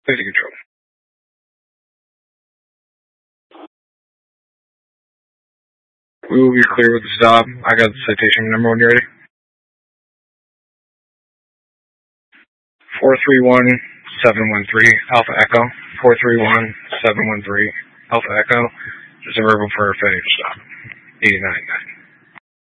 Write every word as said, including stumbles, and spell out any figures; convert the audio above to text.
Safety control. We will be clear with the stop. I got the citation number when you're ready. four three one seven one three Alpha Echo. four three one seven one three Alpha Echo. Just a verbal for failure to stop. eighty-nine.